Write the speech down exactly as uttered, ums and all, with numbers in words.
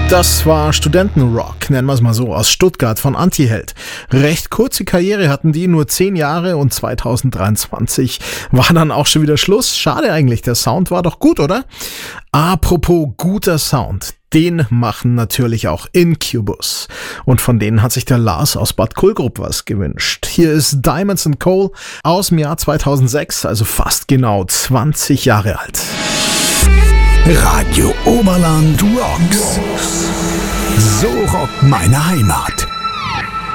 Das war Studentenrock, nennen wir es mal so, aus Stuttgart von Antiheld. Recht kurze Karriere hatten die, nur zehn Jahre, und zweitausenddreiundzwanzig war dann auch schon wieder Schluss. Schade eigentlich, der Sound war doch gut, oder? Apropos guter Sound, den machen natürlich auch Incubus. Und von denen hat sich der Lars aus Bad Kohlgrub was gewünscht. Hier ist Diamonds and Coal aus dem Jahr zweitausendsechs, also fast genau zwanzig Jahre alt. Radio Oberland rocks. So rockt meine Heimat.